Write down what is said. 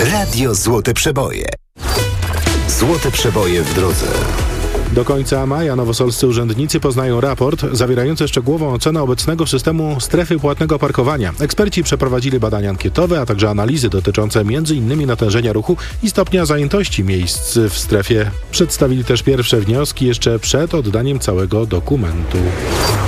Radio Złote Przeboje. Złote Przeboje w drodze. Do końca maja nowosolscy urzędnicy poznają raport zawierający szczegółową ocenę obecnego systemu strefy płatnego parkowania. Eksperci przeprowadzili badania ankietowe, a także analizy dotyczące m.in. natężenia ruchu i stopnia zajętości miejsc w strefie. Przedstawili też pierwsze wnioski jeszcze przed oddaniem całego dokumentu.